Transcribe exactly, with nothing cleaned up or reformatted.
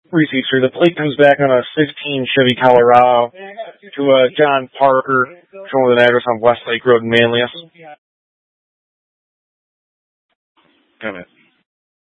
Receipts here. The plate comes back on a sixteen Chevy Colorado to uh, John Parker, showing with an address on Westlake Road in Manlius. Come in.